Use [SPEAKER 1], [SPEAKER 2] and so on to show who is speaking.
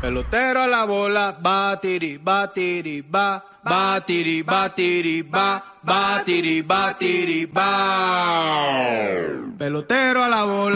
[SPEAKER 1] Pelotero a la bola, batiri, batiri, ba, batiri, batiri, ba, batiri, batiri, ba. Pelotero a la bola.